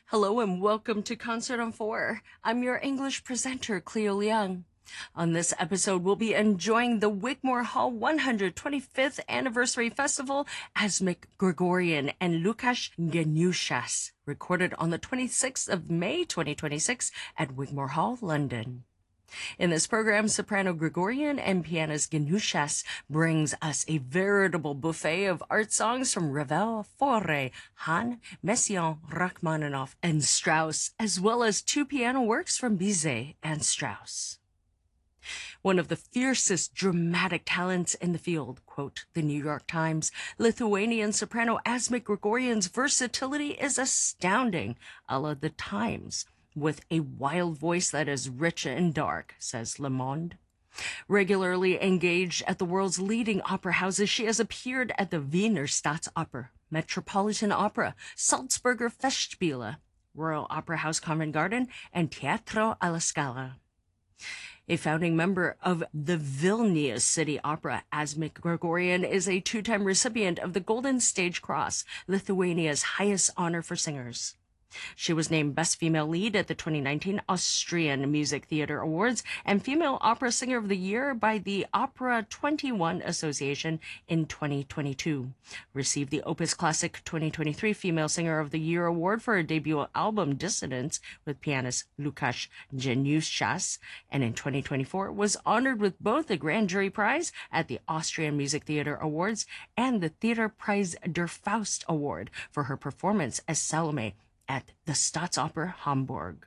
Hello and welcome to Concert on 4. I'm your English presenter, Cleo Liang. On this episode, we'll be enjoying the Wigmore Hall 125th Anniversary Festival Asmik Grigorian and Lukasz Genushas, recorded on the 26th of May 2026 at Wigmore Hall, London. In this program, soprano Grigorian and pianist Genushas brings us a veritable buffet of art songs from Ravel, Fauré, Hahn, Messiaen, Rachmaninoff, and Strauss, as well as two piano works from Bizet and Strauss. One of the fiercest dramatic talents in the field, quote the New York Times, Lithuanian soprano Asmik Grigorian's versatility is astounding, a la the Times, with a wild voice that is rich and dark, says Le Monde. Regularly engaged at the world's leading opera houses, she has appeared at the Wiener Staatsoper, Metropolitan Opera, Salzburger Festspiele, Royal Opera House Covent Garden, and Teatro alla Scala. A founding member of the Vilnius City Opera, Asmik Grigorian is a two-time recipient of the Golden Stage Cross, Lithuania's highest honor for singers. She was named Best Female Lead at the 2019 Austrian Music Theatre Awards and Female Opera Singer of the Year by the Opera 21 Association in 2022. Received the Opus Classic 2023 Female Singer of the Year Award for her debut album Dissonance with pianist Lukasz Genushas, and in 2024 was honored with both the Grand Jury Prize at the Austrian Music Theatre Awards and the Theater Preis der Faust Award for her performance as Salome at the Staatsoper Hamburg.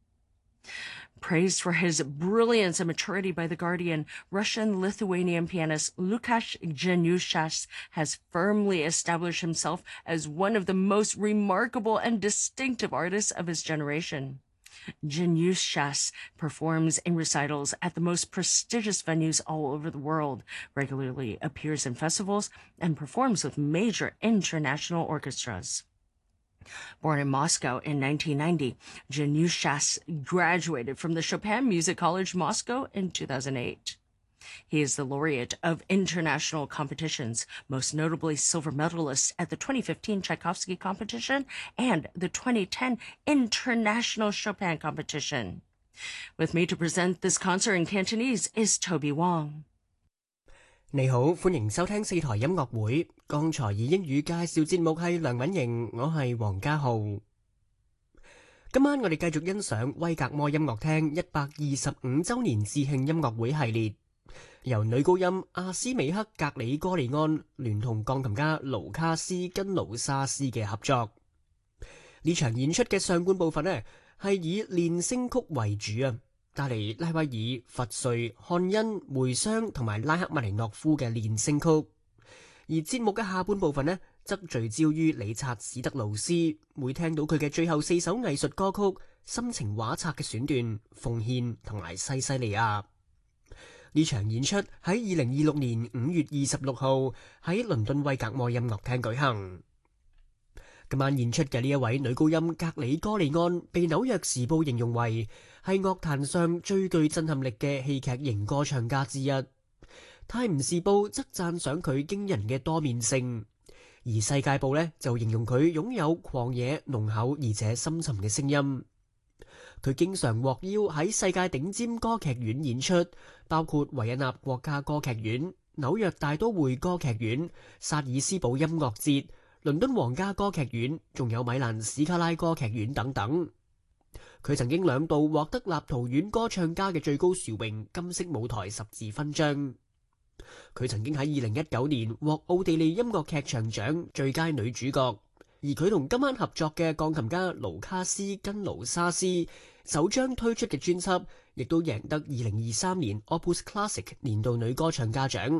Praised for his brilliance and maturity by The Guardian, Russian-Lithuanian pianist Lukasz Genushas has firmly established himself as one of the most remarkable and distinctive artists of his generation. Genushas performs in recitals at the most prestigious venues all over the world, regularly appears in festivals, and performs with major international orchestras. Born in Moscow in 1990, Genushas graduated from the Chopin Music College Moscow in 2008. He is the laureate of international competitions, most notably silver medalist at the 2015 Tchaikovsky competition and the 2010 International Chopin competition. With me to present this concert in Cantonese is Toby Wong. 你好，歡迎收聽四台音樂會。剛才以英語介紹節目係梁敏瑩，我係黃家浩。今晚我哋繼續欣賞威格摩音樂廳125週年致慶音樂會系列，由女高音阿斯美克格里哥利安聯同鋼琴家盧卡斯根勞沙斯嘅合作。呢場演出嘅上半部分呢，係以練聲曲為主啊。帶嚟拉威爾、佛瑞、漢恩、梅湘同埋拉克曼尼諾夫嘅練聲曲，而節目嘅下半部分呢，則聚焦於理察史特勞斯，會聽到佢嘅最後4首藝術歌曲《心情畫冊》嘅選段、《奉獻》同埋《西西利亞》。呢場演出喺2026年5月26號喺倫敦威格摩音樂廳舉行。今晚演出嘅呢一位女高音格里哥利安，被紐約時報形容為係樂壇上最具震撼力嘅戲劇型歌唱家之一。泰晤士報則讚賞佢驚人嘅多面性，而世界報呢就形容佢擁有狂野、濃厚而且深沉嘅聲音。佢經常獲邀喺世界頂尖歌劇院演出，包括維也納國家歌劇院、紐約大都會歌劇院、薩爾斯堡音樂節、倫敦皇家歌劇院，仲有米蘭史卡拉歌劇院等等。佢曾經2度獲得立陶宛歌唱家嘅最高殊榮金色舞台十字勳章。佢曾經喺2019年獲奧地利音樂劇場獎最佳女主角，而佢同今晚合作嘅鋼琴家盧卡斯根勞沙斯首張推出嘅專輯，亦都贏得2023年 Opus Classic 年度女歌唱家獎。